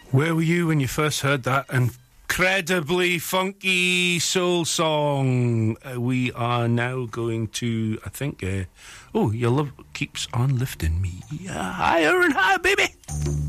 Where were you when you first heard that incredibly funky soul song? We are now going to, I think, your love keeps on lifting me higher and higher, baby.